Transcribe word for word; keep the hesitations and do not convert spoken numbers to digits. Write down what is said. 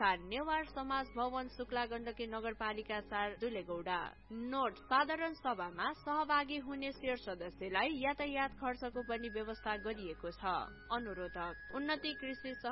स्थान नेवार समाज भवन शुक्ला गण्डकी नगरपालिका चार दुलेगौडा। नोट साधारण सभामा सहभागी हुने शेर सदस्यलाई यातायात खर्चको पनि व्यवस्था गरिएको छ। अनुरोधक उन्नति कृषि